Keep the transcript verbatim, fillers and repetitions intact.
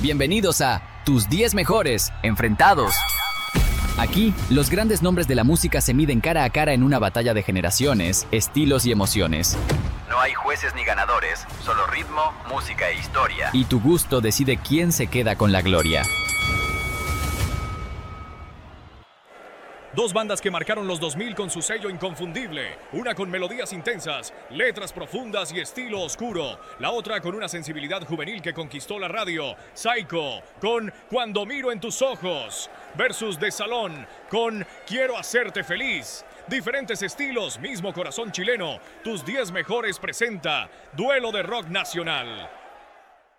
Bienvenidos a Tus diez Mejores Enfrentados. Aquí, los grandes nombres de la música se miden cara a cara en una batalla de generaciones, estilos y emociones. No hay jueces ni ganadores, solo ritmo, música e historia. Y tu gusto decide quién se queda con la gloria. Dos bandas que marcaron los dos mil con su sello inconfundible. Una con melodías intensas, letras profundas y estilo oscuro. La otra con una sensibilidad juvenil que conquistó la radio. Psycho con Cuando miro en tus ojos. Versus De Salón con Quiero hacerte feliz. Diferentes estilos, mismo corazón chileno. Tus diez mejores presenta Duelo de Rock Nacional.